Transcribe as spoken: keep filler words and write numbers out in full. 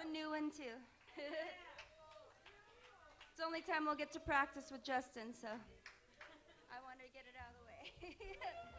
new one too. It's the only time we'll get to practice with Justin, so I wanted to get it out of the way.